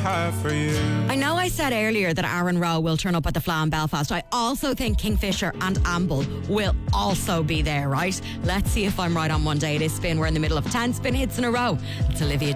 have for you. I know I said earlier that Aaron Rowe will turn up at the Fleadh in Belfast. I also think Kingfisher and Amble will also be there, right? Let's see if I'm right on one day. It is Spin. We're in the middle of 10 Spin hits in a row. It's Olivia